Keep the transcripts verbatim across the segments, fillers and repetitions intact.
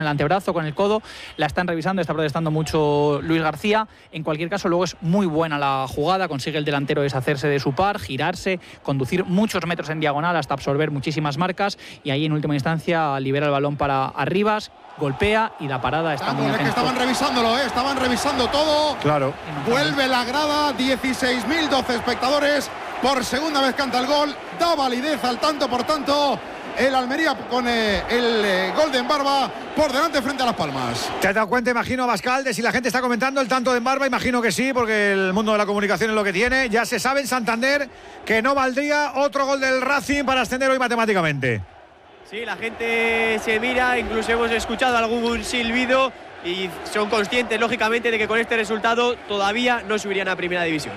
el antebrazo, con el codo, la están revisando, está protestando mucho Luis García. En cualquier caso, luego es muy buena la jugada, consigue el delantero deshacerse de su par, girarse, conducir muchos metros en diagonal hasta absorber muchísimas marcas y ahí en última instancia libera el balón para Arribas, golpea y la parada está Vamos, muy es que atento. estaban revisándolo, ¿eh? Estaban revisando todo. Claro. Vuelve la grada, dieciséis mil doce espectadores, por segunda vez canta el gol, da validez al tanto por tanto. El Almería con eh, el eh, gol de Embarba por delante frente a Las Palmas. ¿Te has dado cuenta, imagino, Abascal, de si la gente está comentando el tanto de Embarba? Imagino que sí, porque el mundo de la comunicación es lo que tiene. Ya se sabe en Santander que no valdría otro gol del Racing para ascender hoy matemáticamente. Sí, la gente se mira, incluso hemos escuchado algún silbido y son conscientes, lógicamente, de que con este resultado todavía no subirían a Primera División.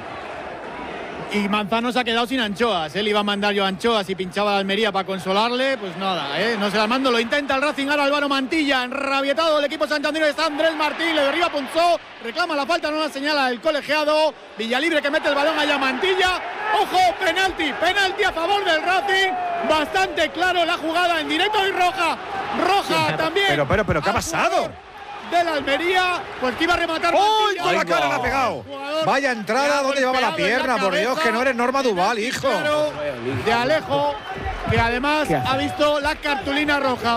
Y Manzano se ha quedado sin anchoas. Él iba a mandar yo anchoas y pinchaba la Almería para consolarle. Pues nada, ¿eh? No se las mando. Lo intenta el Racing. Ahora Álvaro Mantilla. Enrabietado el equipo santanderino. Está Andrés Martín. Le derriba Punzó. Reclama la falta. No la señala el colegiado. Villalibre que mete el balón allá a Mantilla. ¡Ojo! Penalti. Penalti a favor del Racing. Bastante claro la jugada en directo y roja. Roja sí, también. Pero, pero, pero, ¿qué ha pasado? De la Almería, pues que iba a rematar. ¡Uy! Con la cara le ha pegado. Vaya entrada, ¿dónde llevaba la pierna? Por Dios, que no eres Norma Duval, hijo. De Alejo, que además ha visto la cartulina roja.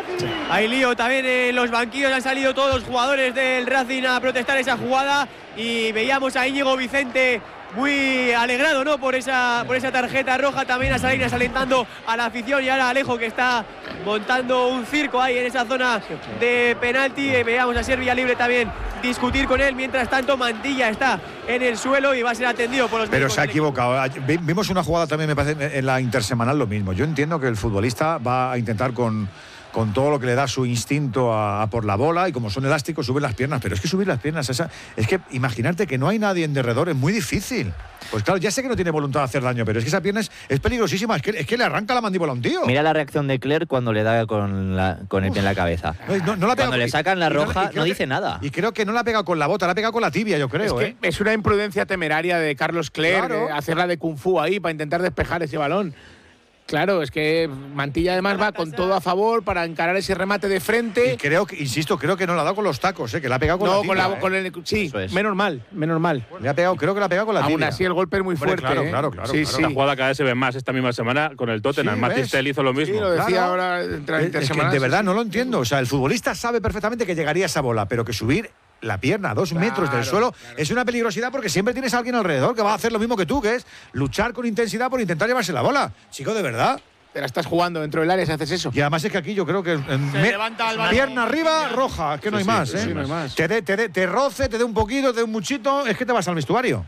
Hay lío también en los banquillos, han salido todos los jugadores del Racing a protestar esa jugada y veíamos a Íñigo Vicente muy alegrado, ¿no? Por esa, por esa tarjeta roja, también a Salinas alentando a la afición y ahora a Alejo que está montando un circo ahí en esa zona de penalti. Veíamos a Ser Villalibre también discutir con él, mientras tanto Mantilla está en el suelo y va a ser atendido por los Pero se ha equivocado. Vimos una jugada también, me parece, en la intersemanal lo mismo. Yo entiendo que el futbolista va a intentar con con todo lo que le da su instinto a, a por la bola, y como son elásticos suben las piernas, pero es que subir las piernas, esa, es que imaginarte que no hay nadie en derredor es muy difícil. Pues claro, ya sé que no tiene voluntad de hacer daño, pero es que esa pierna es, es peligrosísima, es que, es que le arranca la mandíbula a un tío. Mira la reacción de Clerc cuando le da con, la, con el pie en la cabeza. No, no la cuando pega, le sacan la roja, y, y no que, dice nada. Y creo que no la pega con la bota, la pega con la tibia, yo creo. Es, que ¿eh? es una imprudencia temeraria de Carlos Clerc, claro. hacerla de Kung Fu ahí para intentar despejar ese balón. Claro, es que Mantilla además va con todo a favor para encarar ese remate de frente. Y creo que, insisto, creo que no la ha dado con los tacos, ¿eh? Que la ha pegado con no, la tibia. Con la, ¿eh? con el, sí, es. menos mal, menos mal. Le ha pegado, creo que la ha pegado con la tibia. Aún así el golpe es muy Hombre, fuerte. Claro, ¿eh? claro, claro. Sí, claro. sí. La jugada cada vez se ve más esta misma semana con el Tottenham. Sí, Matistel hizo lo mismo. Sí, lo decía Claro. ahora entre Es, es que de verdad no lo entiendo. O sea, el futbolista sabe perfectamente que llegaría esa bola, pero que subir la pierna a dos claro, metros del suelo claro. es una peligrosidad, porque siempre tienes a alguien alrededor que va a hacer lo mismo que tú, que es luchar con intensidad por intentar llevarse la bola. Chico, de verdad. Te la estás jugando dentro del área si haces eso. Y además es que aquí yo creo que en Se me, levanta el balón. pierna arriba, roja, es que no Sí, hay sí, más, sí, ¿eh? sí, no hay más. Te, de, te, de, te roce, te dé un poquito, te dé un muchito, es que te vas al vestuario.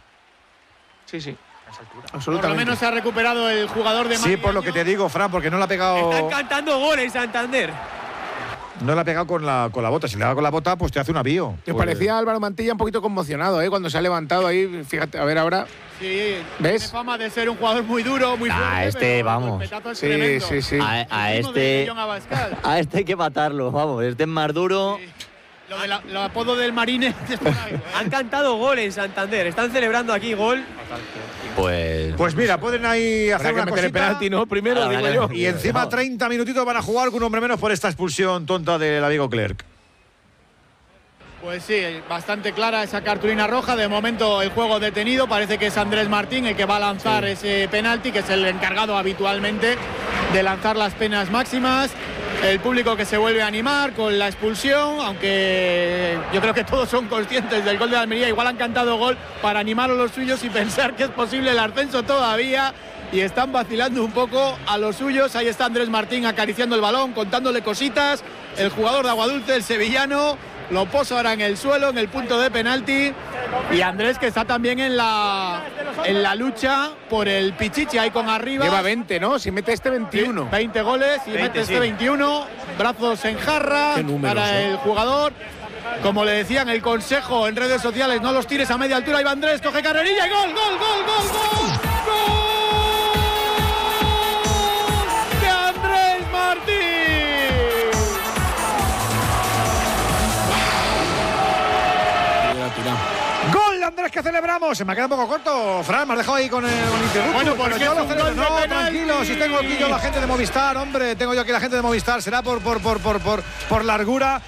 Sí, sí. Por lo Absolutamente. menos se ha recuperado el jugador de Sí, Mariano. por lo que te digo, Fran, porque no la ha pegado. Están cantando goles en Santander. No la ha pegado con la, con la bota. Si le da con la bota, pues te hace un avío. Me Pues, parecía Álvaro Mantilla un poquito conmocionado, ¿eh? Cuando se ha levantado ahí, fíjate, a ver ahora. Sí, ¿ves? tiene fama de ser un jugador muy duro, muy Ah, fuerte. este, pero el vamos. golpetazo es Sí, tremendo. sí, sí. A, a El mismo de este John Abascal. a este hay que matarlo, vamos. Este es más duro. Sí. Lo del lo apodo del Marine es por algo, ¿eh? Han cantado gol en Santander. Están celebrando aquí gol. Pues. Pues mira, pueden ahí hacer Habrá que una meter el cosita. penalti, ¿no? Primero, Habrá digo que- yo. Y encima treinta minutitos van a jugar con un hombre menos por esta expulsión tonta del amigo Clerc. Pues sí, bastante clara esa cartulina roja. De momento el juego detenido. Parece que es Andrés Martín el que va a lanzar sí. ese penalti, que es el encargado habitualmente de lanzar las penas máximas. El público que se vuelve a animar con la expulsión, aunque yo creo que todos son conscientes del gol de Almería. Igual han cantado gol para animar a los suyos y pensar que es posible el ascenso todavía. Y están vacilando un poco a los suyos. Ahí está Andrés Martín acariciando el balón, contándole cositas. El jugador de Aguadulce, el sevillano, lo posa ahora en el suelo, en el punto de penalti. Y Andrés, que está también en la, en la lucha por el Pichichi, ahí con arriba. Lleva veinte, ¿no? Si mete este veintiuno. veinte goles y veinte, mete este sí. veintiuno. Brazos en jarra Qué números, para ¿eh? el jugador. Como le decían el consejo en redes sociales, no los tires a media altura. Ahí va Andrés, coge carrerilla y gol, gol, gol, gol, gol. ¡Gol! ¡De Andrés Martín! ¡Gol de Andrés que celebramos! Se me ha quedado un poco corto, Fran, me has dejado ahí con el, con el interruptor. Bueno, porque Pero yo es lo un celebro. gol de No, penalti. tranquilo, si tengo aquí yo la gente de Movistar, hombre, tengo yo aquí la gente de Movistar, será por, por, por, por, por, por largura.